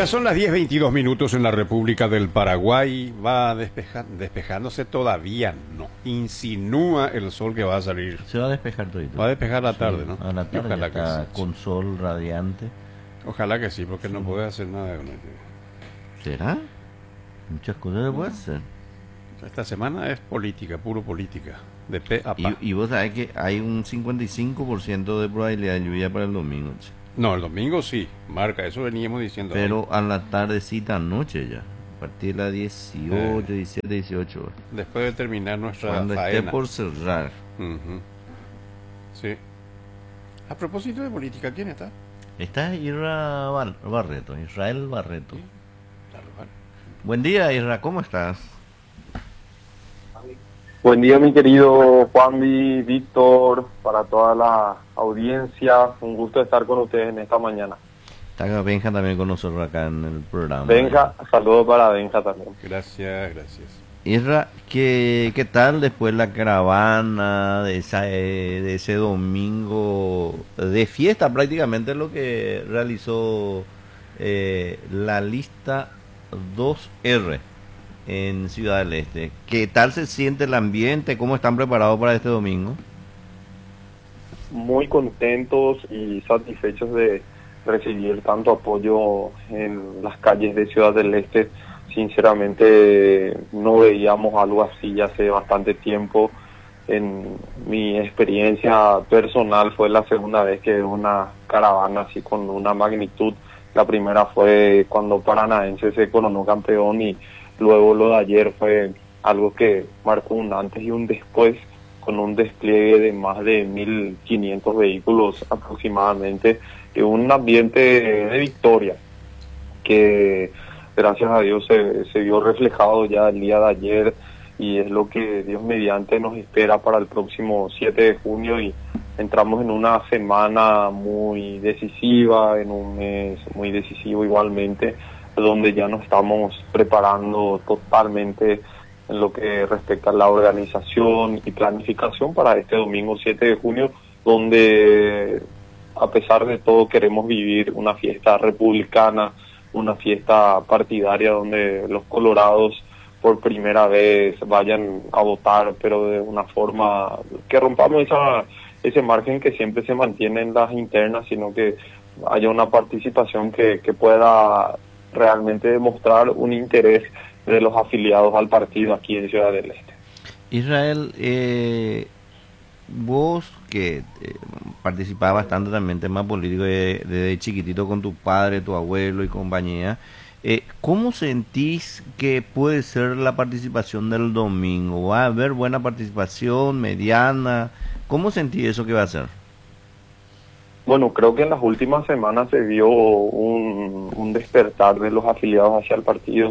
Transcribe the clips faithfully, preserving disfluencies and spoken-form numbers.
Ya son las diez veintidós minutos en la República del Paraguay. Va despeja, despejándose todavía, no. Insinúa el sol que va a salir. Se va a despejar todo. Va a despejar la tarde, sí, ¿no? A la tarde Ojalá está que sí. Con sol radiante. Ojalá que sí, porque sí. no puede hacer nada con ello. ¿Será? Muchas cosas se puede hacer. Esta semana es política, puro política. De pe a pa. Y, y vos sabés que hay un cincuenta y cinco por ciento de probabilidad de lluvia para el domingo. Che. No, el domingo sí, marca, eso veníamos diciendo. Pero hoy. a la tardecita anoche ya. A partir de las dieciocho, eh, diecisiete, dieciocho horas. Después de terminar nuestra Cuando faena. esté por cerrar. Uh-huh. Sí. A propósito de política, ¿quién está? Está Isra Bar Barreto, Israel Barreto. Sí. Claro, vale. Buen día, Isra, ¿cómo estás? Buen día, mi querido Juanvi, Víctor, para toda la audiencia. Un gusto estar con ustedes en esta mañana. Está Benja también con nosotros acá en el programa. Benja, saludos para Benja también. Gracias, gracias. Isra, ¿qué, qué tal después la caravana de, esa, de ese domingo de fiesta? Prácticamente lo que realizó eh, la lista dos erre en Ciudad del Este. ¿Qué tal se siente el ambiente? ¿Cómo están preparados para este domingo? Muy contentos y satisfechos de recibir tanto apoyo en las calles de Ciudad del Este. Sinceramente no veíamos algo así ya hace bastante tiempo. En mi experiencia personal fue la segunda vez que una caravana así con una magnitud. La primera fue cuando Paranaense se coronó campeón y luego lo de ayer fue algo que marcó un antes y un después, con un despliegue de más de mil quinientos vehículos aproximadamente, y un ambiente de victoria que gracias a Dios se, se vio reflejado ya el día de ayer, y es lo que Dios mediante nos espera para el próximo siete de junio, y entramos en una semana muy decisiva, en un mes muy decisivo igualmente, donde ya nos estamos preparando totalmente en lo que respecta a la organización y planificación para este domingo siete de junio, donde a pesar de todo queremos vivir una fiesta republicana, una fiesta partidaria donde los colorados por primera vez vayan a votar, pero de una forma que rompamos esa, ese margen que siempre se mantiene en las internas, sino que haya una participación que, que pueda realmente demostrar un interés de los afiliados al partido aquí en Ciudad del Este. Israel, eh, vos que eh, participabas bastante también en temas políticos desde de chiquitito con tu padre, tu abuelo y compañía, eh, ¿cómo sentís que puede ser la participación del domingo? ¿Va a haber buena participación, mediana? ¿Cómo sentís eso que va a ser? Bueno, creo que en las últimas semanas se vio un, un despertar de los afiliados hacia el partido.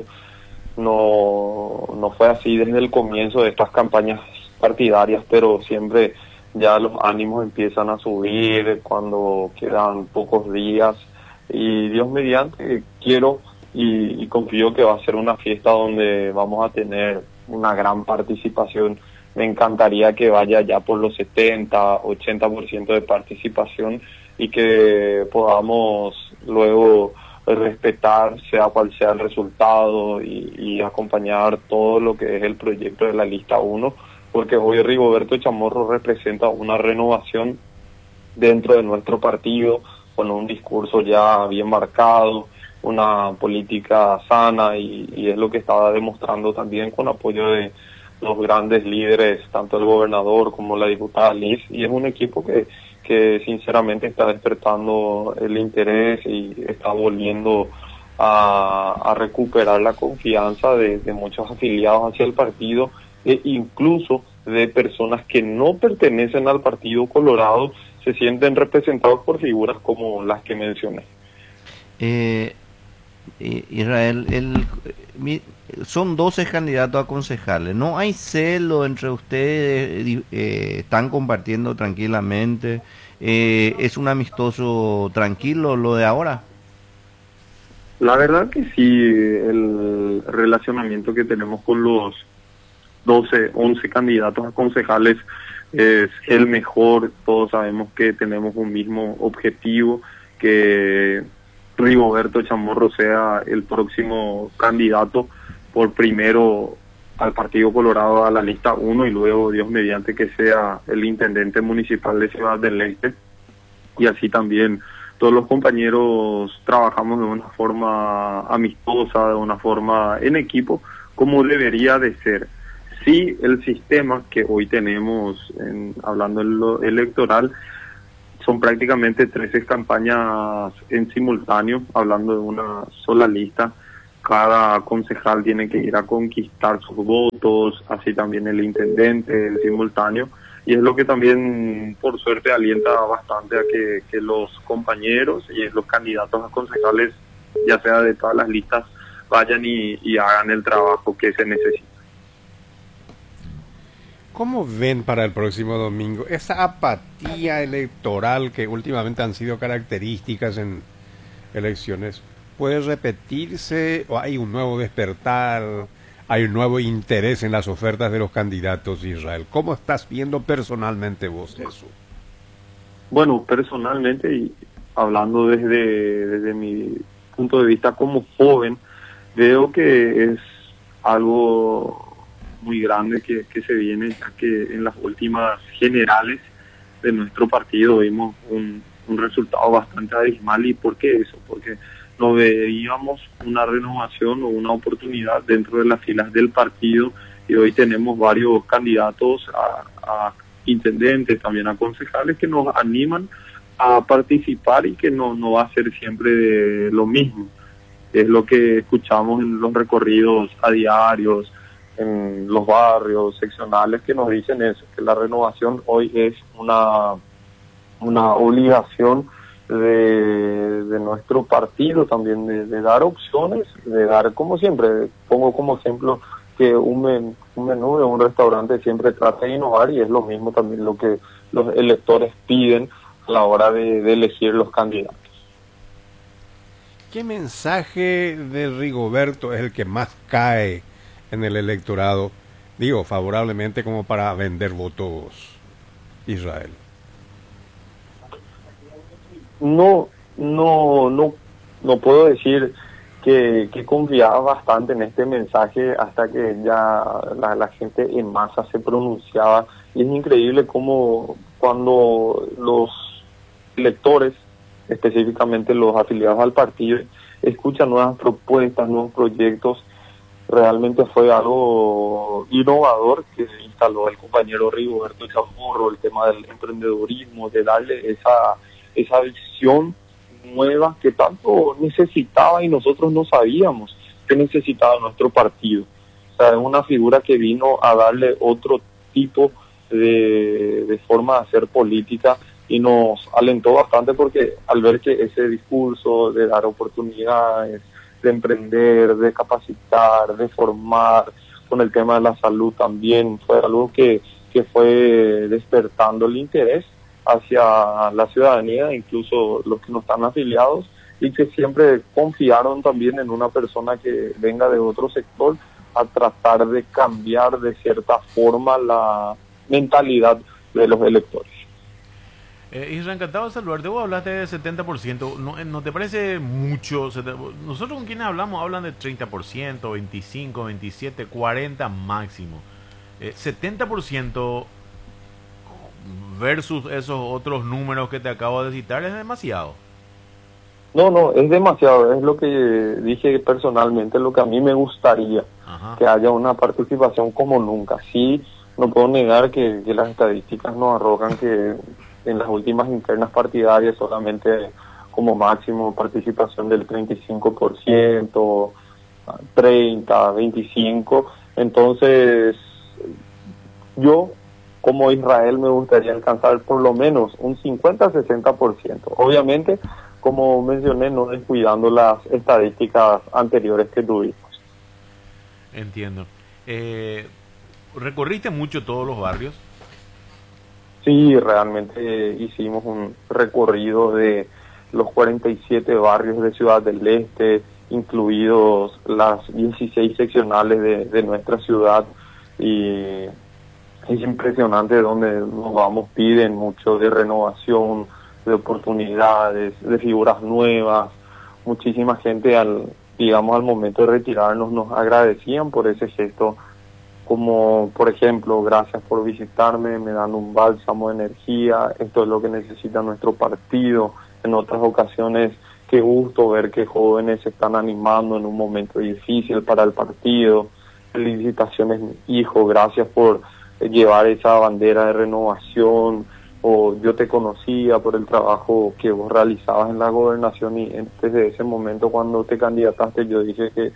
No, no fue así desde el comienzo de estas campañas partidarias, pero siempre ya los ánimos empiezan a subir cuando quedan pocos días. Y Dios mediante, quiero y, y confío que va a ser una fiesta donde vamos a tener una gran participación. Me encantaría que vaya ya por los setenta, ochenta por ciento de participación y que podamos luego respetar sea cual sea el resultado y, y acompañar todo lo que es el proyecto de la lista uno, porque hoy Rigoberto Chamorro representa una renovación dentro de nuestro partido, con un discurso ya bien marcado, una política sana, y, y es lo que estaba demostrando también con apoyo de los grandes líderes, tanto el gobernador como la diputada Liz, y es un equipo que, que sinceramente está despertando el interés y está volviendo a, a recuperar la confianza de, de muchos afiliados hacia el partido, e incluso de personas que no pertenecen al Partido Colorado, se sienten representados por figuras como las que mencioné. Eh, Israel, el, mi, son doce candidatos a concejales. ¿No hay celo entre ustedes? Eh, ¿Están compartiendo tranquilamente? Eh, ¿Es un amistoso tranquilo lo de ahora? La verdad que sí, el relacionamiento que tenemos con los doce, once candidatos a concejales es el mejor. Todos sabemos que tenemos un mismo objetivo, que Rigoberto Chamorro sea el próximo candidato por primero al Partido Colorado a la lista uno y luego, Dios mediante, que sea el intendente municipal de Ciudad del Este. Y así también todos los compañeros trabajamos de una forma amistosa, de una forma en equipo, como debería de ser. Sí, el sistema que hoy tenemos, en, hablando en lo electoral, son prácticamente trece campañas en simultáneo, hablando de una sola lista. Cada concejal tiene que ir a conquistar sus votos, así también el intendente en simultáneo. Y es lo que también, por suerte, alienta bastante a que, que los compañeros y los candidatos a concejales, ya sea de todas las listas, vayan y, y hagan el trabajo que se necesita. ¿Cómo ven para el próximo domingo esa apatía electoral que últimamente han sido características en elecciones? ¿Puede repetirse o hay un nuevo despertar, hay un nuevo interés en las ofertas de los candidatos, Israel? ¿Cómo estás viendo personalmente vos eso? Bueno, personalmente, y hablando desde, desde mi punto de vista como joven, veo que es algo muy grande que, que se viene, ya que en las últimas generales de nuestro partido vimos un, un resultado bastante abismal. ¿Y por qué eso? Porque no veíamos una renovación o una oportunidad dentro de las filas del partido, y hoy tenemos varios candidatos a, a intendentes, también a concejales, que nos animan a participar y que no, no va a ser siempre de lo mismo. Es lo que escuchamos en los recorridos a diarios, en los barrios seccionales, que nos dicen eso, que la renovación hoy es una, una obligación de, de nuestro partido también, de, de dar opciones, de dar, como siempre, pongo como ejemplo que un, men, un menú de un restaurante siempre trata de innovar, y es lo mismo también lo que los electores piden a la hora de, de elegir los candidatos. ¿Qué mensaje de Rigoberto es el que más cae en el electorado, digo, favorablemente, como para vender votos, Israel? No, no, no, no puedo decir que, que confiaba bastante en este mensaje hasta que ya la, la gente en masa se pronunciaba, y es increíble cómo cuando los electores, específicamente los afiliados al partido, escuchan nuevas propuestas, nuevos proyectos. Realmente fue algo innovador que instaló el compañero Rigoberto Chamorro, el tema del emprendedurismo, de darle esa, esa visión nueva que tanto necesitaba y nosotros no sabíamos que necesitaba nuestro partido. O sea, es una figura que vino a darle otro tipo de, de forma de hacer política, y nos alentó bastante, porque al ver que ese discurso de dar oportunidades, de emprender, de capacitar, de formar, con el tema de la salud también, fue algo que, que fue despertando el interés hacia la ciudadanía, incluso los que no están afiliados, y que siempre confiaron también en una persona que venga de otro sector a tratar de cambiar de cierta forma la mentalidad de los electores. Eh, Israel, encantado de saludarte. Vos hablaste de setenta por ciento. ¿No, ¿No te parece mucho? Nosotros con quienes hablamos hablan de treinta por ciento, veinticinco, veintisiete, cuarenta máximo. Eh, setenta por ciento versus esos otros números que te acabo de citar es demasiado. No, no, es demasiado. Es lo que dije personalmente, lo que a mí me gustaría. Ajá. Que haya una participación como nunca. Sí, no puedo negar que, que las estadísticas nos arrojan que en las últimas internas partidarias solamente como máximo participación del treinta y cinco por ciento, treinta, veinticinco. Entonces, yo como Israel me gustaría alcanzar por lo menos un cincuenta a sesenta por ciento. Obviamente, como mencioné, no descuidando las estadísticas anteriores que tuvimos. Entiendo. Eh, ¿Recorriste mucho todos los barrios? Sí, realmente hicimos un recorrido de los cuarenta y siete barrios de Ciudad del Este, incluidos las dieciséis seccionales de, de nuestra ciudad, y es impresionante donde nos vamos, piden mucho de renovación, de oportunidades, de figuras nuevas. muchísima gente al, digamos, al momento de retirarnos nos agradecían por ese gesto, como por ejemplo, gracias por visitarme, me dan un bálsamo de energía, esto es lo que necesita nuestro partido. En otras ocasiones, qué gusto ver que jóvenes se están animando en un momento difícil para el partido. Felicitaciones, hijo, gracias por llevar esa bandera de renovación, o yo te conocía por el trabajo que vos realizabas en la gobernación, y desde ese momento cuando te candidataste yo dije que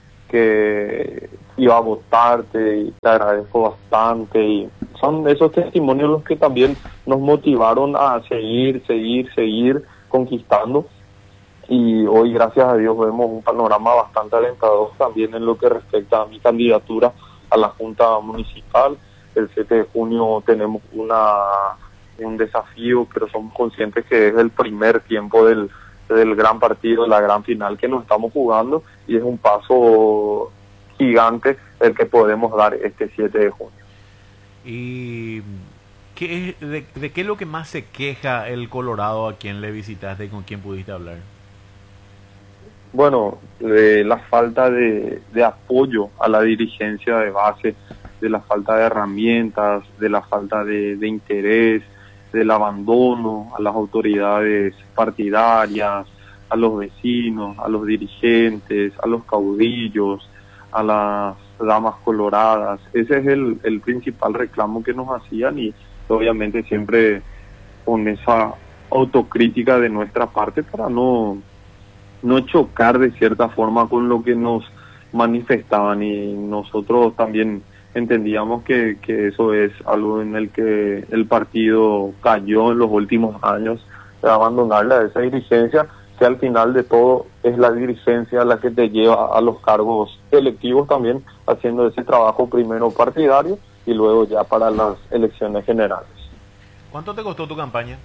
que iba a votarte y te agradezco bastante. Y son esos testimonios los que también nos motivaron a seguir, seguir, seguir conquistando. Y hoy, gracias a Dios, vemos un panorama bastante alentador también en lo que respecta a mi candidatura a la Junta Municipal. El siete de junio tenemos una un desafío, pero somos conscientes que es el primer tiempo del del gran partido, la gran final que nos estamos jugando, y es un paso gigante el que podemos dar este siete de junio. ¿Y qué, de, de qué es lo que más se queja el Colorado? ¿A quién le visitaste y con quién pudiste hablar? Bueno, de la falta de, de apoyo a la dirigencia de base, de la falta de herramientas, de la falta de, de interés, del abandono a las autoridades partidarias, a los vecinos, a los dirigentes, a los caudillos, a las damas coloradas. Ese es el, el principal reclamo que nos hacían, y obviamente siempre con esa autocrítica de nuestra parte para no, no chocar de cierta forma con lo que nos manifestaban, y nosotros también entendíamos que, que eso es algo en el que el partido cayó en los últimos años, de abandonarle a esa dirigencia, que al final de todo es la dirigencia la que te lleva a los cargos electivos también, haciendo ese trabajo primero partidario y luego ya para las elecciones generales. ¿Cuánto te costó tu campaña?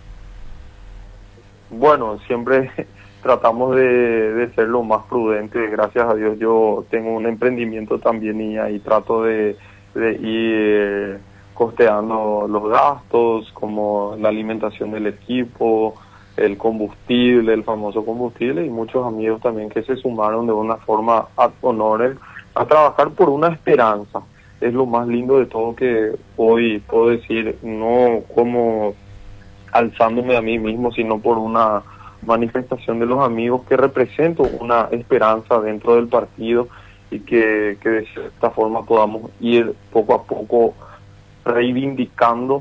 Bueno, siempre tratamos de, de ser lo más prudentes. Gracias a Dios yo tengo un emprendimiento también, y ahí trato de de ir costeando los gastos, como la alimentación del equipo, el combustible, el famoso combustible, y muchos amigos también que se sumaron de una forma ad honorem a trabajar por una esperanza. Es lo más lindo de todo, que hoy puedo decir, no como alzándome a mí mismo, sino por una manifestación de los amigos, que represento una esperanza dentro del partido, y que, que de cierta forma podamos ir poco a poco reivindicando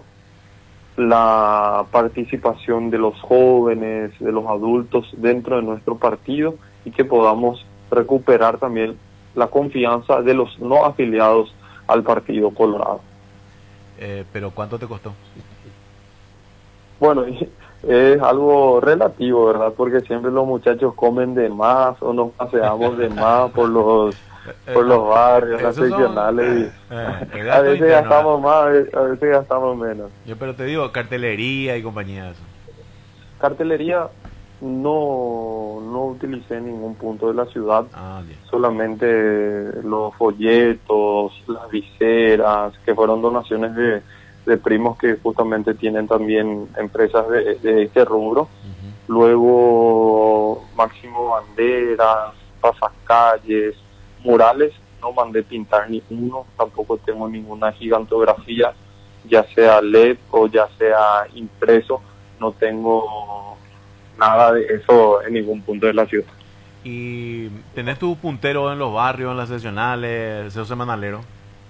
la participación de los jóvenes, de los adultos dentro de nuestro partido, y que podamos recuperar también la confianza de los no afiliados al Partido Colorado. Eh, ¿Pero cuánto te costó? Bueno, es algo relativo, ¿verdad? Porque siempre los muchachos comen de más o nos paseamos de más por los por los barrios, las seccionales, y eh, a veces gastamos más, a veces gastamos menos. Yo pero te digo, cartelería y compañía de eso. Cartelería no no utilicé en ningún punto de la ciudad, ah, bien. Solamente los folletos, las viseras, que fueron donaciones de, de primos que justamente tienen también empresas de, de este rubro. Uh-huh. Luego, máximo banderas, pasacalles, murales, no mandé pintar ni uno, tampoco tengo ninguna gigantografía, ya sea L E D o ya sea impreso, no tengo nada de eso en ningún punto de la ciudad. ¿Y tenés tu puntero en los barrios, en las seccionales, esos semanaleros?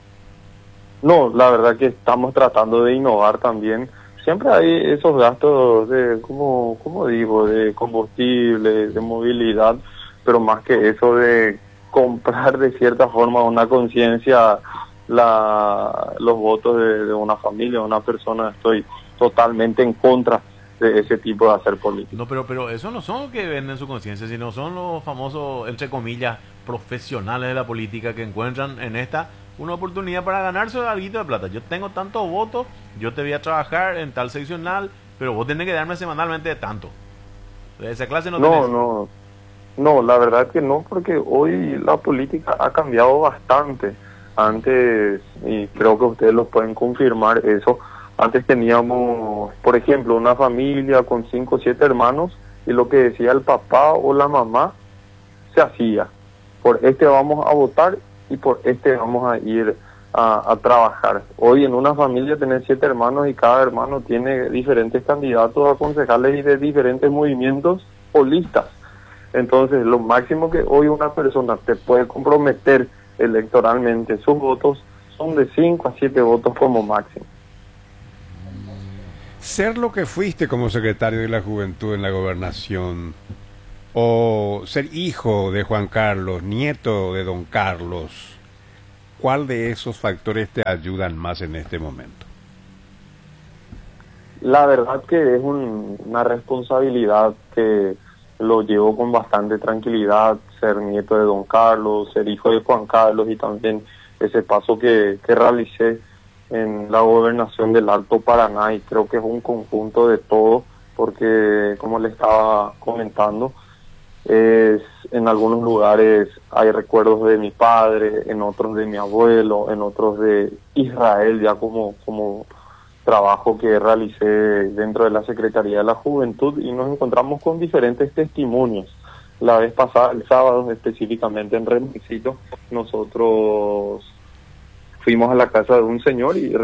No, la verdad que estamos tratando de innovar también. Siempre hay esos gastos de, como, como digo, de combustible, de movilidad, pero más que eso de comprar de cierta forma una conciencia, la los votos de, de una familia, una persona, estoy totalmente en contra de ese tipo de hacer política. No, pero pero eso no son los que venden su conciencia, sino son los famosos, entre comillas, profesionales de la política, que encuentran en esta una oportunidad para ganarse algo de plata. Yo tengo tantos votos, yo te voy a trabajar en tal seccional, pero vos tenés que darme semanalmente de tanto. De esa clase no No, tenés. no, no, la verdad que no, porque hoy la política ha cambiado bastante. Antes, y creo que ustedes lo pueden confirmar eso, antes teníamos, por ejemplo, una familia con cinco o siete hermanos, y lo que decía el papá o la mamá se hacía. Por este vamos a votar y por este vamos a ir a, a trabajar. Hoy en una familia tenés siete hermanos y cada hermano tiene diferentes candidatos a concejales y de diferentes movimientos o listas. Entonces, lo máximo que hoy una persona te puede comprometer electoralmente sus votos son de cinco a siete votos como máximo. Ser lo que fuiste como secretario de la Juventud en la Gobernación, o ser hijo de Juan Carlos, nieto de don Carlos, ¿cuál de esos factores te ayudan más en este momento? La verdad que es un, una responsabilidad que lo llevo con bastante tranquilidad, ser nieto de don Carlos, ser hijo de Juan Carlos y también ese paso que, que realicé en la gobernación del Alto Paraná, y creo que es un conjunto de todo, porque como le estaba comentando, es, en algunos lugares hay recuerdos de mi padre, en otros de mi abuelo, en otros de Israel, ya como, como trabajo que realicé dentro de la Secretaría de la Juventud, y nos encontramos con diferentes testimonios. La vez pasada, el sábado específicamente en Remencito, nosotros fuimos a la casa de un señor y